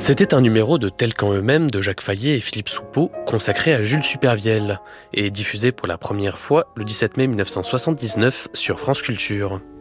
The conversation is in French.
C'était un numéro de Tel qu'en eux-mêmes de Jacques Fayet et Philippe Soupeau, consacré à Jules Supervielle, et diffusé pour la première fois le 17 mai 1979 sur France Culture.